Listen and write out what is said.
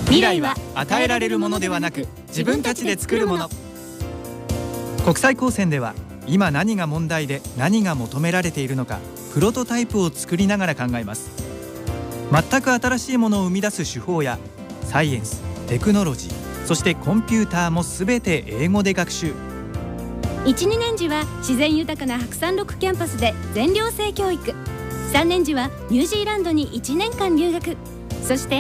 未来は与えられるものではなく、自分たちで作るもの。国際高専では今何が問題で何が求められているのか、プロトタイプを作りながら考えます。全く新しいものを生み出す手法やサイエンス、テクノロジー、そしてコンピューターもすべて英語で学習。 1、2年次は自然豊かな白山6キャンパスで全寮制教育。3年次はニュージーランドに1年間留学。そして